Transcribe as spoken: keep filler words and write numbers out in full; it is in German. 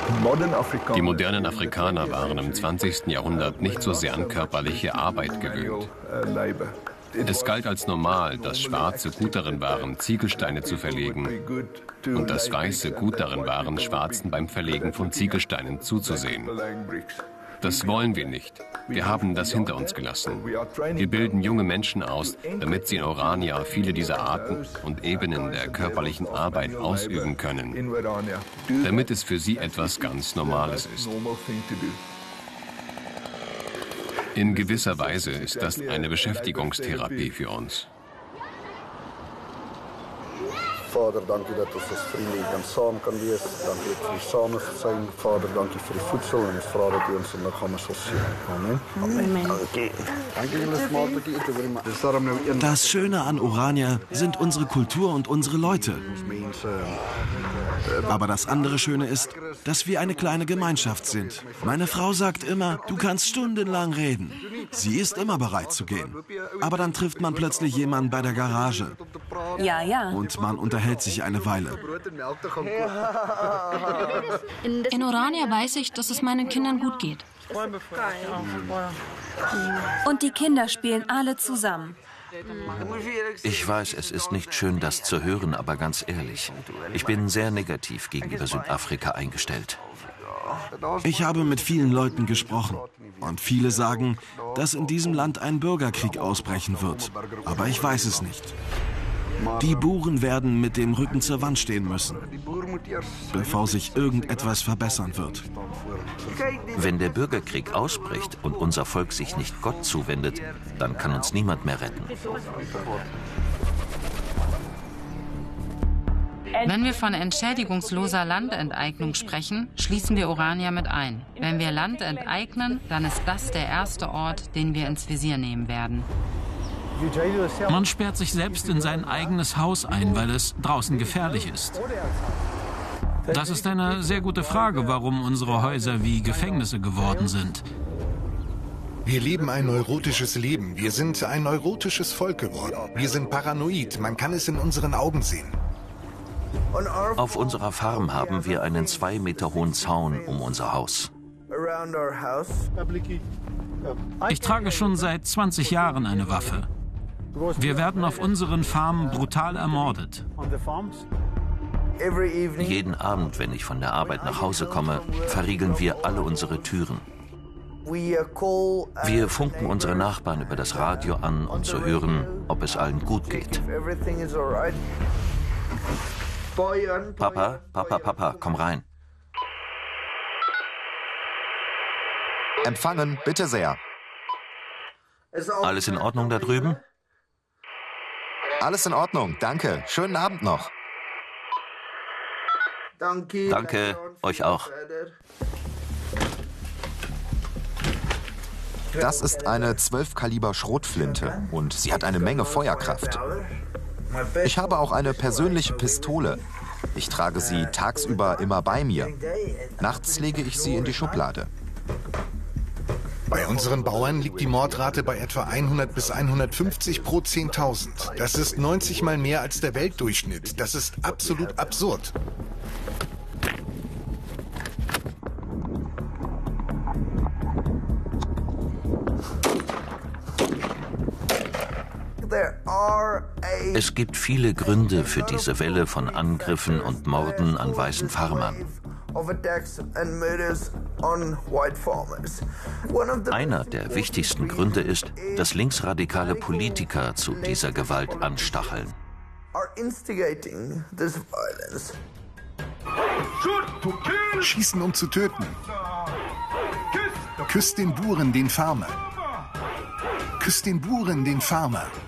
Die modernen Afrikaner waren im zwanzigsten Jahrhundert nicht so sehr an körperliche Arbeit gewöhnt. Es galt als normal, dass Schwarze gut darin waren, Ziegelsteine zu verlegen und dass Weiße gut darin waren, Schwarzen beim Verlegen von Ziegelsteinen zuzusehen. Das wollen wir nicht. Wir haben das hinter uns gelassen. Wir bilden junge Menschen aus, damit sie in Orania viele dieser Arten und Ebenen der körperlichen Arbeit ausüben können, damit es für sie etwas ganz Normales ist. In gewisser Weise ist das eine Beschäftigungstherapie für uns. Vader, danke dat ons as vriende kan saam kan wees. Dankie vir die samesin. Vader, dankie vir die voedsel en ons vra dat U ons liggame sal seën. Amen. Amen. Dankie. Dankie julle smaaklik ete vir my. Dis daarom nou een. Das Schöne an Orania sind unsere Kultur und unsere Leute. Aber das andere Schöne ist, dass wir eine kleine Gemeinschaft sind. Meine Frau sagt immer, du kannst stundenlang reden. Sie ist immer bereit zu gehen. Aber dann trifft man plötzlich jemanden bei der Garage. Ja, ja. Und man unterhält sich eine Weile. In Orania weiß ich, dass es meinen Kindern gut geht. Und die Kinder spielen alle zusammen. Ich weiß, es ist nicht schön, das zu hören, aber ganz ehrlich, ich bin sehr negativ gegenüber Südafrika eingestellt. Ich habe mit vielen Leuten gesprochen und viele sagen, dass in diesem Land ein Bürgerkrieg ausbrechen wird. Aber ich weiß es nicht. Die Boeren werden mit dem Rücken zur Wand stehen müssen, bevor sich irgendetwas verbessern wird. Wenn der Bürgerkrieg ausbricht und unser Volk sich nicht Gott zuwendet, dann kann uns niemand mehr retten. Wenn wir von entschädigungsloser Landenteignung sprechen, schließen wir Orania mit ein. Wenn wir Land enteignen, dann ist das der erste Ort, den wir ins Visier nehmen werden. Man sperrt sich selbst in sein eigenes Haus ein, weil es draußen gefährlich ist. Das ist eine sehr gute Frage, warum unsere Häuser wie Gefängnisse geworden sind. Wir leben ein neurotisches Leben. Wir sind ein neurotisches Volk geworden. Wir sind paranoid. Man kann es in unseren Augen sehen. Auf unserer Farm haben wir einen zwei Meter hohen Zaun um unser Haus. Ich trage schon seit zwanzig Jahren eine Waffe. Wir werden auf unseren Farmen brutal ermordet. Jeden Abend, wenn ich von der Arbeit nach Hause komme, verriegeln wir alle unsere Türen. Wir funken unsere Nachbarn über das Radio an, um zu hören, ob es allen gut geht. Papa, Papa, Papa, komm rein. Empfangen, bitte sehr. Alles in Ordnung da drüben? Alles in Ordnung, danke. Schönen Abend noch. Danke, euch auch. Das ist eine zwölf Kaliber Schrotflinte und sie hat eine Menge Feuerkraft. Ich habe auch eine persönliche Pistole. Ich trage sie tagsüber immer bei mir. Nachts lege ich sie in die Schublade. Bei unseren Bauern liegt die Mordrate bei etwa hundert bis hundertfünfzig pro zehntausend. Das ist neunzig Mal mehr als der Weltdurchschnitt. Das ist absolut absurd. Es gibt viele Gründe für diese Welle von Angriffen und Morden an weißen Farmern. Einer der wichtigsten Gründe ist, dass linksradikale Politiker zu dieser Gewalt anstacheln. Schießen, um zu töten. Küsst den Buren den Farmer. Küsst den Buren den Farmer.